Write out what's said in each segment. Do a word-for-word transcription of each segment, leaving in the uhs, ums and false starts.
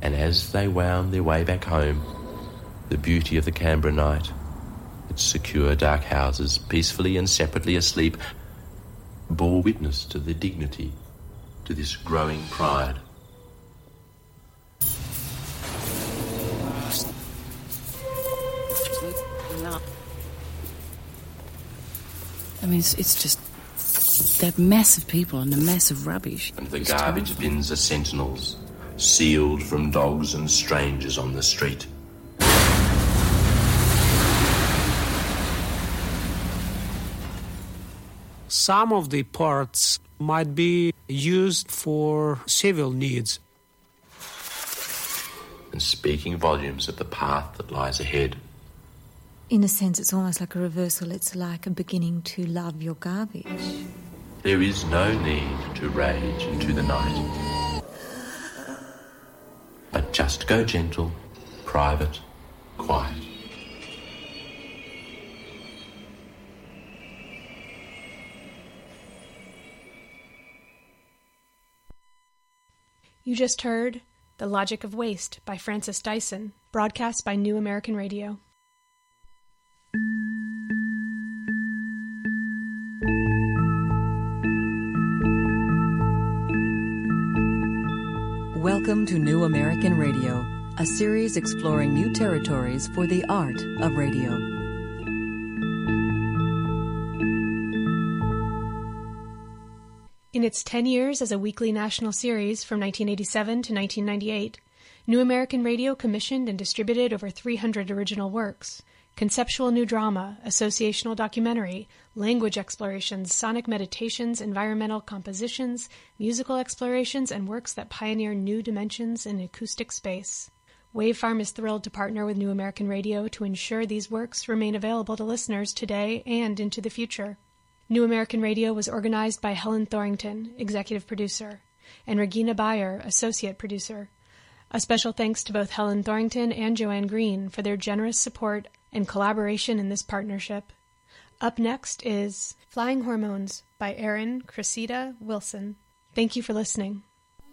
And as they wound their way back home, the beauty of the Canberra night, its secure dark houses, peacefully and separately asleep, bore witness to the dignity, to this growing pride. I mean, it's, it's just that mass of people and the mass of rubbish. And the It's garbage terrible. bins are sentinels, sealed from dogs and strangers on the street. Some of the parts might be used for civil needs. And speaking volumes of the path that lies ahead. In a sense, it's almost like a reversal. It's like a beginning to love your garbage. There is no need to rage into the night. But just go gentle, private, quiet. You just heard The Logic of Waste by Francis Dyson, broadcast by New American Radio. Welcome to New American Radio, a series exploring new territories for the art of radio. In its ten years as a weekly national series from nineteen eighty-seven to nineteen ninety-eight, New American Radio commissioned and distributed over three hundred original works. Conceptual new drama, associational documentary, language explorations, sonic meditations, environmental compositions, musical explorations, and works that pioneer new dimensions in acoustic space. Wavefarm is thrilled to partner with New American Radio to ensure these works remain available to listeners today and into the future. New American Radio was organized by Helen Thorington, executive producer, and Regina Bayer, associate producer. A special thanks to both Helen Thorington and Joanne Green for their generous support and collaboration in this partnership. Up next is Flying Hormones by Erin Cressida Wilson. Thank you for listening.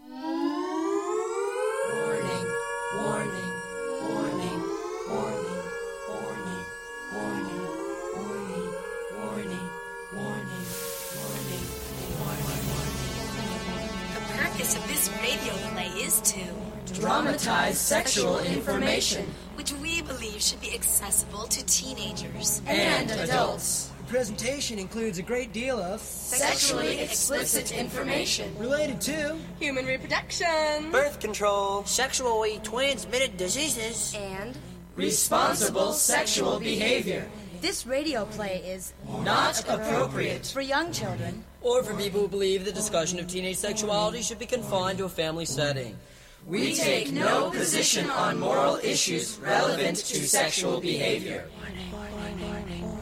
Warning, warning, warning, warning, warning, warning, warning, warning, warning, warning, warning. The purpose of this radio play is to dramatize sexual information, which we believe should be accessible to teenagers and adults. The presentation includes a great deal of sexually explicit information related to human reproduction, birth control, sexually transmitted diseases, and responsible sexual behavior. This radio play is not appropriate for young children or for people who believe the discussion of teenage sexuality should be confined to a family setting. We take no position on moral issues relevant to sexual behavior. Warning, warning, warning.